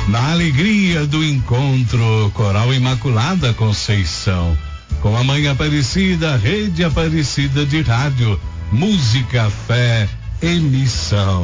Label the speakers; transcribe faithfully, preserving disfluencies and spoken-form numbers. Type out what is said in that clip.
Speaker 1: Na alegria do encontro, Coral Imaculada Conceição, com a Mãe Aparecida, Rede Aparecida de Rádio, música, fé, emissão.